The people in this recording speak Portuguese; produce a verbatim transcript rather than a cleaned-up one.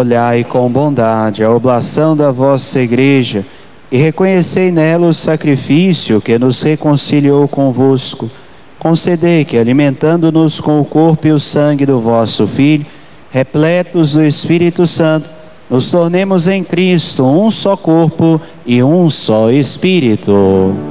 olhai com bondade a oblação da vossa Igreja e reconhecei nela o sacrifício que nos reconciliou convosco. Concedei que, alimentando-nos com o corpo e o sangue do vosso Filho, repletos do Espírito Santo, nos tornemos em Cristo um só corpo e um só Espírito.